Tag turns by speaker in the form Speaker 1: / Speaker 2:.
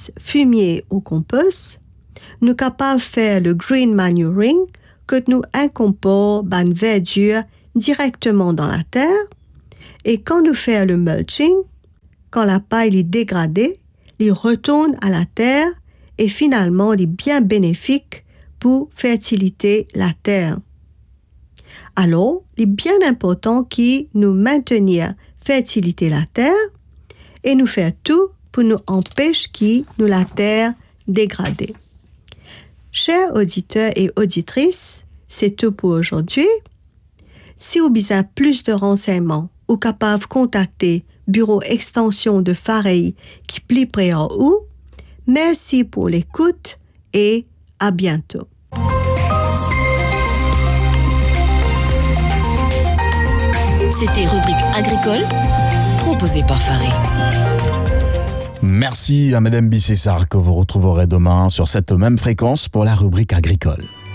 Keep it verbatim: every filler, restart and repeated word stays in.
Speaker 1: maïs fumier au compost, nous capables de faire le green manuring, que nous incorporons ban verdure directement dans la terre. Et quand nous faisons le mulching, quand la paille est dégradée, il retourne à la terre et finalement il est bien bénéfique pour fertiliter la terre. Alors, il est bien important que nous maintenir fertiliter la terre et nous faire tout pour nous empêcher que nous la terre dégradée. Chers auditeurs et auditrices, c'est tout pour aujourd'hui. Si vous avez plus de renseignements ou capable de contacter Bureau Extension de Fareille qui plie près en haut, merci pour l'écoute et à bientôt.
Speaker 2: C'était Rubrique agricole, proposée par Fareille.
Speaker 3: Merci à Madame Bissessart que vous retrouverez demain sur cette même fréquence pour la rubrique agricole.